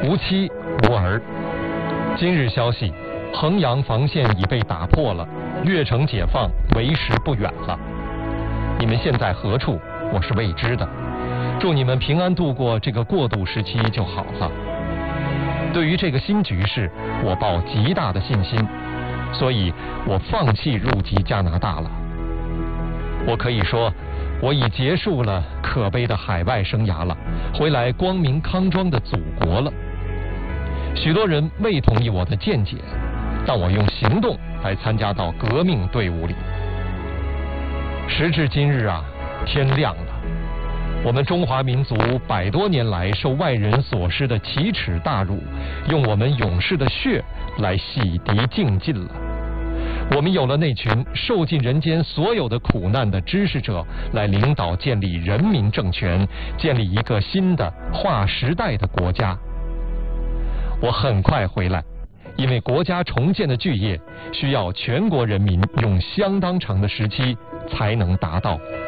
无妻无儿。今日消息，衡阳防线已被打破了，越城解放为时不远了。你们现在何处，我是未知的。祝你们平安度过这个过渡时期就好了。对于这个新局势，我抱极大的信心，所以我放弃入籍加拿大了。我可以说，我已结束了可悲的海外生涯了，回来光明康庄的祖国了。许多人未同意我的见解，但我用行动来参加到革命队伍里。时至今日啊，天亮了。我们中华民族100多年来受外人所施的奇耻大辱，用我们勇士的血来洗涤净尽了。我们有了那群受尽人间所有的苦难的知识者来领导建立人民政权，建立一个新的划时代的国家。我很快回来，因为国家重建的巨业需要全国人民用相当长的时期才能达到。